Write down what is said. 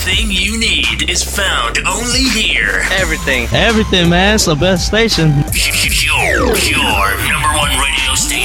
Everything you need is found only here. Everything. Everything, man. It's the best station. Your number one radio station.